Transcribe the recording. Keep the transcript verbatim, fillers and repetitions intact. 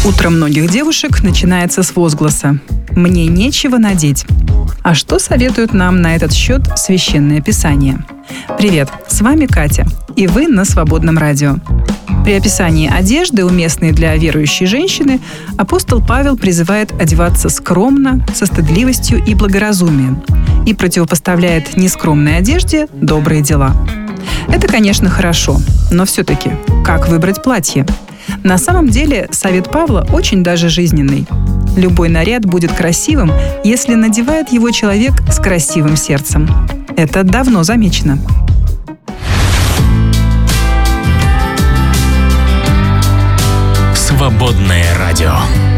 Утро многих девушек начинается с возгласа «Мне нечего надеть». А что советуют нам на этот счет Священное Писание? Привет, с вами Катя, и вы на Свободном радио. При описании одежды, уместной для верующей женщины, апостол Павел призывает одеваться скромно, со стыдливостью и благоразумием, и противопоставляет нескромной одежде добрые дела. Это, конечно, хорошо, но все-таки, как выбрать платье? На самом деле, совет Павла очень даже жизненный. Любой наряд будет красивым, если надевает его человек с красивым сердцем. Это давно замечено. Свободное радио.